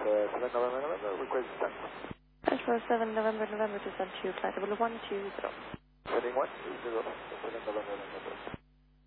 7 November, November, request descent. Control 7 November, November, descent to flight level 120. Heading 120, 7 November, November.